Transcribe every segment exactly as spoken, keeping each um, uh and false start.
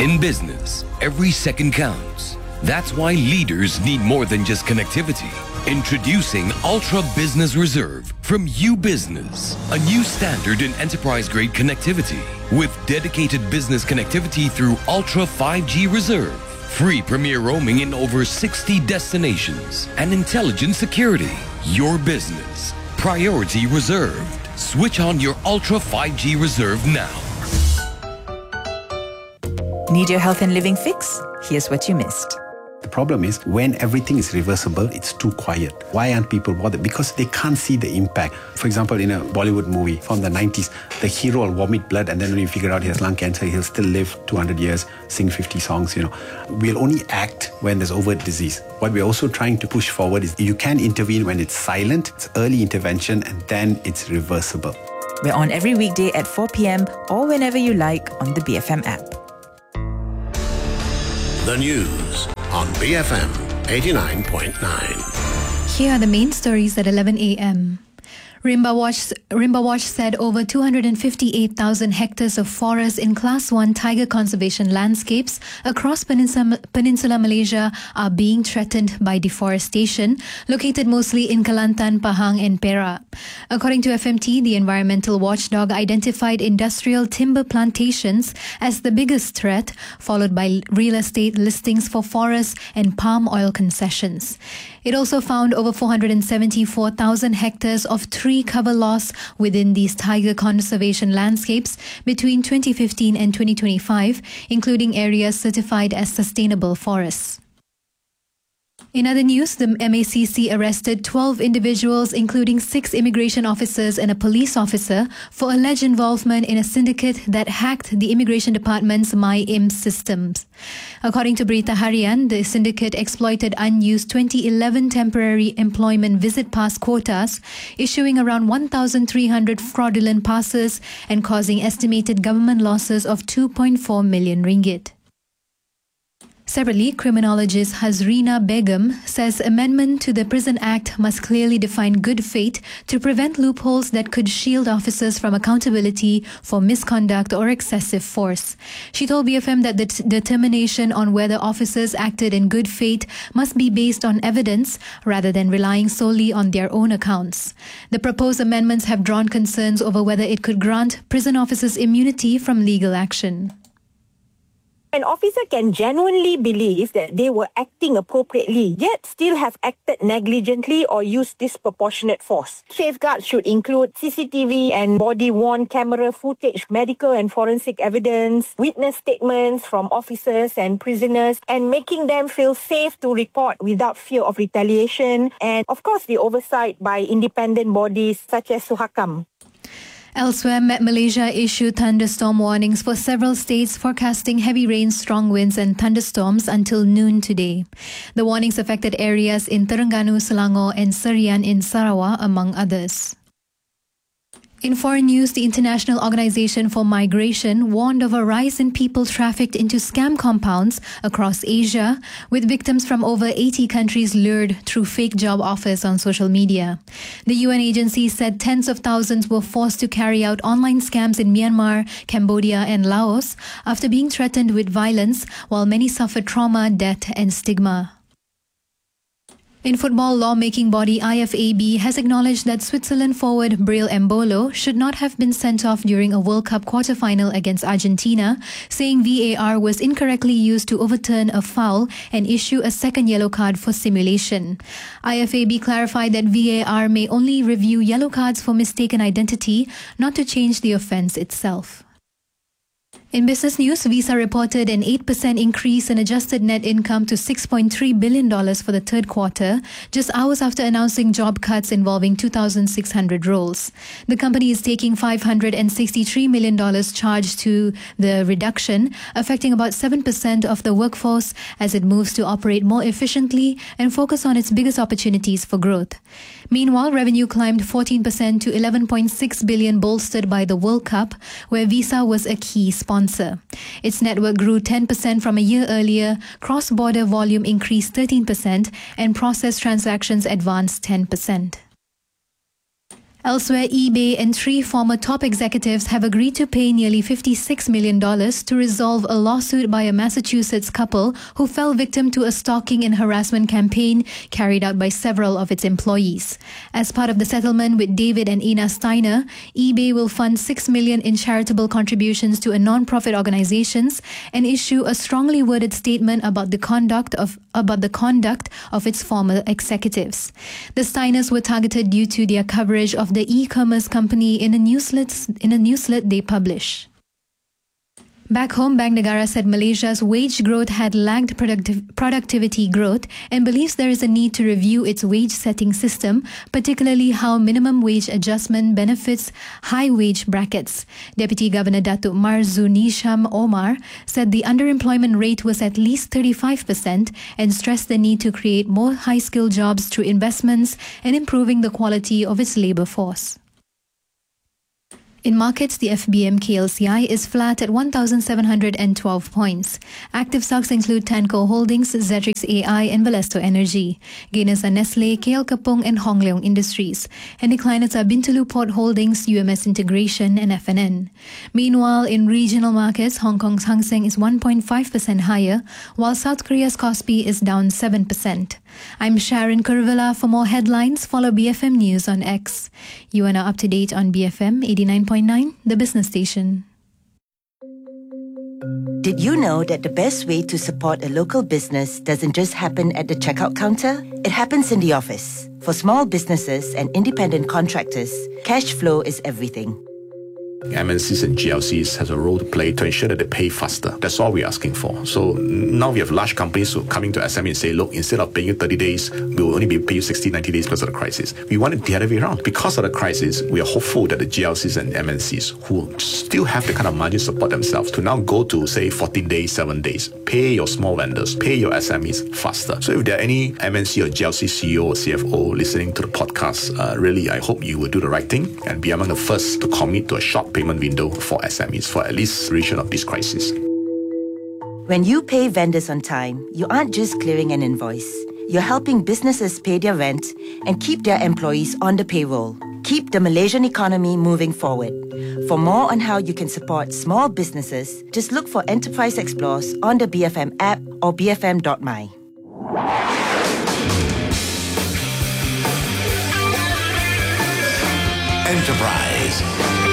In business, every second counts. That's why leaders need more than just connectivity. Introducing Ultra Business Reserve from U-Business, a new standard in enterprise-grade connectivity with dedicated business connectivity through Ultra five G Reserve, free premier roaming in over sixty destinations, and intelligent security. Your business, priority reserved. Switch on your Ultra five G Reserve now. Need your health and living fix? Here's what you missed. The problem is when everything is reversible, it's too quiet. Why aren't people bothered? Because they can't see the impact. For example, in a Bollywood movie from the nineties, the hero will vomit blood and then when you figure out he has lung cancer, he'll still live two hundred years, sing fifty songs, you know. We'll only act when there's overt disease. What we're also trying to push forward is you can intervene when it's silent, it's early intervention, and then it's reversible. We're on every weekday at four p.m. or whenever you like on the B F M app. The news on B F M eighty-nine point nine. Here are the main stories at eleven a.m. Rimba Watch, Rimba Watch said over two hundred fifty-eight thousand hectares of forest in Class one tiger conservation landscapes across Peninsula, Peninsula Malaysia are being threatened by deforestation, located mostly in Kelantan, Pahang and Perak. According to F M T, the environmental watchdog identified industrial timber plantations as the biggest threat, followed by real estate listings for forests and palm oil concessions. It also found over four hundred seventy-four thousand hectares of tree cover loss within these tiger conservation landscapes between twenty fifteen and twenty twenty-five, including areas certified as sustainable forests. In other news, the M A C C arrested twelve individuals, including six immigration officers and a police officer, for alleged involvement in a syndicate that hacked the Immigration Department's MyIM systems. According to Berita Harian, the syndicate exploited unused twenty eleven temporary employment visit pass quotas, issuing around one thousand three hundred fraudulent passes and causing estimated government losses of two point four million ringgit. Separately, criminologist Hazrina Begum says amendment to the Prison Act must clearly define good faith to prevent loopholes that could shield officers from accountability for misconduct or excessive force. She told B F M that the t- determination on whether officers acted in good faith must be based on evidence rather than relying solely on their own accounts. The proposed amendments have drawn concerns over whether it could grant prison officers immunity from legal action. An officer can genuinely believe that they were acting appropriately, yet still have acted negligently or used disproportionate force. Safeguards should include C C T V and body-worn camera footage, medical and forensic evidence, witness statements from officers and prisoners, and making them feel safe to report without fear of retaliation, and of course the oversight by independent bodies such as Suhakam. Elsewhere, Met Malaysia issued thunderstorm warnings for several states, forecasting heavy rain, strong winds and thunderstorms until noon today. The warnings affected areas in Terengganu, Selangor and Serian in Sarawak, among others. In foreign news, the International Organization for Migration warned of a rise in people trafficked into scam compounds across Asia, with victims from over eighty countries lured through fake job offers on social media. The U N agency said tens of thousands were forced to carry out online scams in Myanmar, Cambodia and Laos after being threatened with violence, while many suffered trauma, death and stigma. In football, lawmaking body I F A B has acknowledged that Switzerland forward Breel Embolo should not have been sent off during a World Cup quarter-final against Argentina, saying V A R was incorrectly used to overturn a foul and issue a second yellow card for simulation. I F A B clarified that V A R may only review yellow cards for mistaken identity, not to change the offence itself. In business news, Visa reported an eight percent increase in adjusted net income to six point three billion dollars for the third quarter, just hours after announcing job cuts involving two thousand six hundred roles. The company is taking five hundred sixty-three million dollars charge to the reduction, affecting about seven percent of the workforce as it moves to operate more efficiently and focus on its biggest opportunities for growth. Meanwhile, revenue climbed fourteen percent to eleven point six billion dollars, bolstered by the World Cup, where Visa was a key sponsor. Its network grew ten percent from a year earlier, cross-border volume increased thirteen percent, and processed transactions advanced ten percent. Elsewhere, eBay and three former top executives have agreed to pay nearly fifty-six million dollars to resolve a lawsuit by a Massachusetts couple who fell victim to a stalking and harassment campaign carried out by several of its employees. As part of the settlement with David and Ina Steiner, eBay will fund six million dollars in charitable contributions to a non-profit organizations and issue a strongly worded statement about the conduct of about the conduct of its former executives. The Steiners were targeted due to their coverage of the e-commerce company in a newslet in a newslet they publish. Back home, Bank Negara said Malaysia's wage growth had lagged productiv- productivity growth and believes there is a need to review its wage setting system, particularly how minimum wage adjustment benefits high wage brackets. Deputy Governor Datuk Marzunisham Omar said the underemployment rate was at least thirty-five percent and stressed the need to create more high-skilled jobs through investments and improving the quality of its labour force. In markets, the F B M K L C I is flat at one thousand seven hundred twelve points. Active stocks include Tanco Holdings, Zetrix A I and Valesto Energy. Gainers are Nestle, K L Kapung and Hong Leong Industries. And decliners are Bintulu Port Holdings, U M S Integration and F N N. Meanwhile, in regional markets, Hong Kong's Hang Seng is one point five percent higher, while South Korea's Kospi is down seven percent. I'm Sharon Kurvilla. For more headlines, follow B F M News on X. You are now up to date on B F M eighty-nine point nine, the business station. Did you know that the best way to support a local business doesn't just happen at the checkout counter? It happens in the office. For small businesses and independent contractors, cash flow is everything. M N Cs and G L Cs has a role to play to ensure that they pay faster. That's all we're asking for. So now we have large companies who are coming to S M E and say, look, instead of paying you thirty days, we will only be paying you sixty, ninety days because of the crisis. We want it the other way around. Because of the crisis, we are hopeful that the G L Cs and M N Cs who still have the kind of margin support themselves to now go to, say, fourteen days, seven days. Pay your small vendors, pay your S M Es faster. So if there are any M N C or G L C C E O or C F O listening to the podcast, uh, really, I hope you will do the right thing and be among the first to commit to a short payment window for S M Es for at least the duration of this crisis. When you pay vendors on time, you aren't just clearing an invoice. You're helping businesses pay their rent and keep their employees on the payroll. Keep the Malaysian economy moving forward. For more on how you can support small businesses, just look for Enterprise Explores on the B F M app or b f m dot m y. Enterprise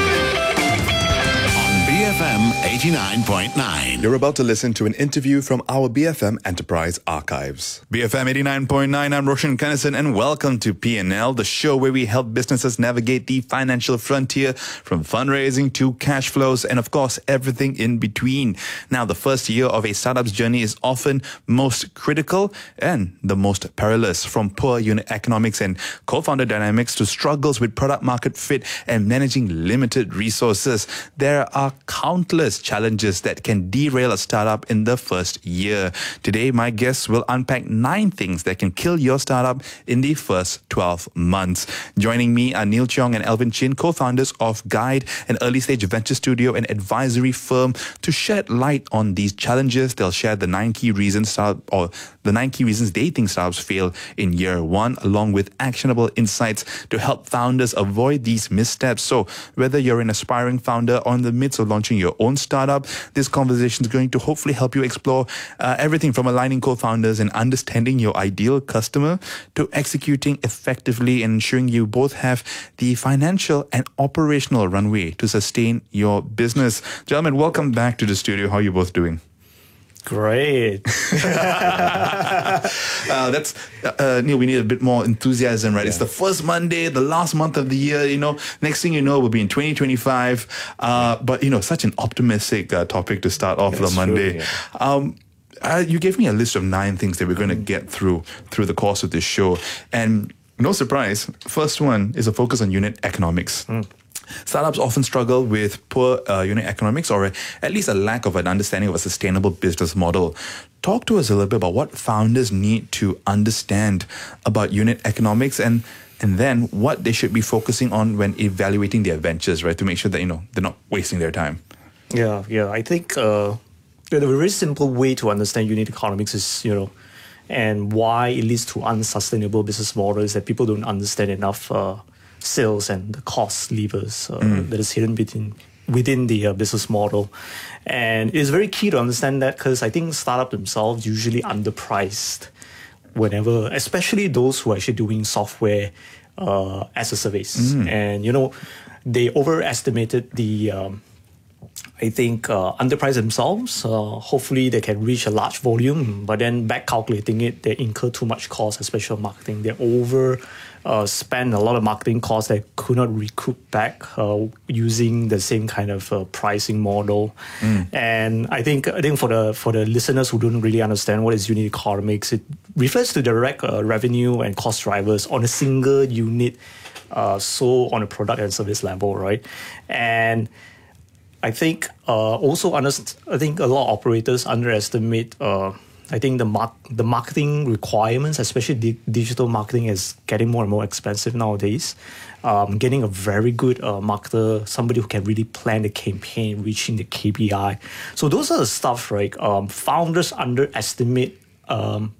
on B F M eighty-nine point nine. You're about to listen to an interview from our B F M Enterprise archives. B F M eighty-nine point nine, I'm Roshan Kennison and welcome to P and L, the show where we help businesses navigate the financial frontier from fundraising to cash flows and of course everything in between. Now, the first year of a startup's journey is often most critical and the most perilous, from poor unit economics and co-founder dynamics to struggles with product market fit and managing limited resources. There are countless challenges that can derail a startup in the first year. Today, my guests will unpack nine things that can kill your startup in the first twelve months. Joining me are Neil Cheong and Alvin Chin, co-founders of Guide, an early-stage venture studio and advisory firm. To shed light on these challenges, they'll share the nine key reasons startup, or the nine key reasons they think startups fail in year one, along with actionable insights to help founders avoid these missteps. So whether you're an aspiring founder or in the midst of launching your own startup, this conversation is going to hopefully help you explore uh, everything from aligning co-founders and understanding your ideal customer to executing effectively and ensuring you both have the financial and operational runway to sustain your business. Gentlemen, welcome back to the studio. How are you both doing? Great. uh, that's uh, Neil, we need a bit more enthusiasm, right? Yeah. It's the first Monday, the last month of the year, you know. Next thing you know, we'll be in twenty twenty-five. Uh, but, you know, such an optimistic uh, topic to start off that's the Monday. True, yeah. um, uh, you gave me a list of nine things that we're going to get through through the course of this show. And no surprise, first one is a focus on unit economics. Mm. Startups often struggle with poor uh, unit economics, or at least a lack of an understanding of a sustainable business model. Talk to us a little bit about what founders need to understand about unit economics, and and then what they should be focusing on when evaluating their ventures, right? To make sure that, you know, they're not wasting their time. Yeah, yeah. I think uh, the very simple way to understand unit economics is, you know, and why it leads to unsustainable business models that people don't understand enough. Uh, sales and the cost levers uh, Mm. that is hidden within within the uh, business model. And it's very key to understand that, because I think startups themselves usually underpriced whenever, especially those who are actually doing software uh, as a service. Mm. And, you know, they overestimated the, um, I think, uh, underpriced themselves. Uh, hopefully they can reach a large volume, but then back calculating it, they incur too much cost, especially on marketing. They over uh, spend a lot of marketing costs that could not recoup back uh, using the same kind of uh, pricing model. Mm. And I think I think for the for the listeners who don't really understand what is unit economics, it refers to direct uh, revenue and cost drivers on a single unit, uh, so on a product and service level, right? And I think uh, also underst- I think a lot of operators underestimate. Uh, I think the mar- the marketing requirements, especially di- digital marketing, is getting more and more expensive nowadays. Um, getting a very good uh, marketer, somebody who can really plan the campaign, reaching the K P I. So those are the stuff, right? Um, founders underestimate um,